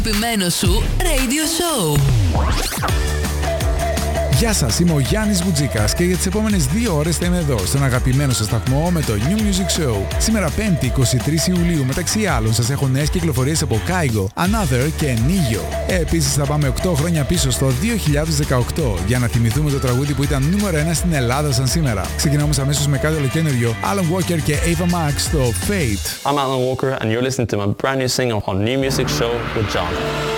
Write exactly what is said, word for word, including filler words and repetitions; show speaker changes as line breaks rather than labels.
Αγαπημένο σου Radio Show.
Γεια σας, είμαι ο Γιάννης Βουτζίκας και για τις επόμενες δύο ώρες θα είμαι εδώ, στον αγαπημένο σας σταθμό με το New Music Show. Σήμερα πέμπτη, εικοστή τρίτη Ιουλίου, μεταξύ άλλων σας έχω νέες κυκλοφορίες από Kygo, Another και Nio. Επίσης θα πάμε οκτώ χρόνια πίσω στο δύο χιλιάδες δεκαοκτώ για να θυμηθούμε το τραγούδι που ήταν νούμερο ένα στην Ελλάδα σαν σήμερα. Ξεκινάμε αμέσως με κάτι ολοκαίνουργιο, Alan Walker και Ava Max στο Fate.
I'm Alan Walker and you're listening to my brand new single on New Music Show with John.